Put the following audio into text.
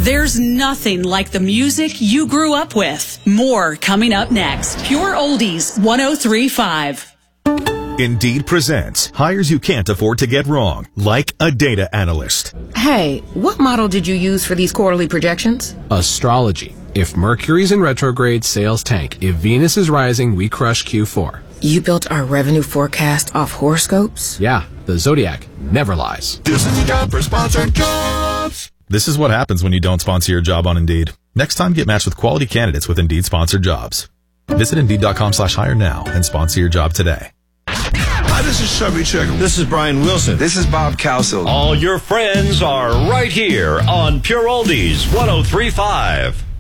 There's nothing like the music you grew up with. More coming up next. Pure Oldies 103.5. Indeed presents hires you can't afford to get wrong, like a data analyst. Hey, what model did you use for these quarterly projections? Astrology. If Mercury's in retrograde, sales tank. If Venus is rising, we crush Q4. You built our revenue forecast off horoscopes? Yeah, the Zodiac never lies. This is the job for sponsored jobs. This is what happens when you don't sponsor your job on Indeed. Next time, get matched with quality candidates with Indeed sponsored jobs. Visit Indeed.com/hire now and sponsor your job today. Hi, this is Chubby Checker. This is Brian Wilson. This is Bob Cowsill. All your friends are right here on Pure Oldies 103.5.